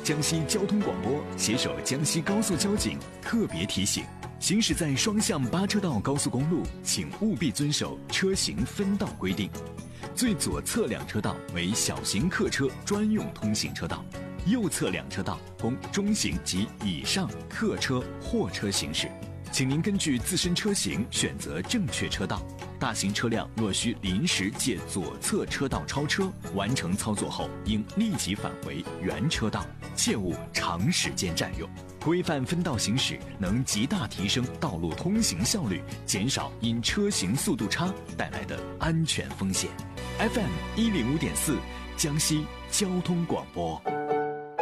江西交通广播携手江西高速交警特别提醒：行驶在双向8车道高速公路，请务必遵守车行分道规定。最左侧2车道为小型客车专用通行车道，右侧2车道供中型及以上客车、货车行驶。请您根据自身车型选择正确车道。大型车辆若需临时借左侧车道超车，完成操作后应立即返回原车道，切勿长时间占用。规范分道行驶能极大提升道路通行效率，减少因车行速度差带来的安全风险。FM 105.4，江西交通广播。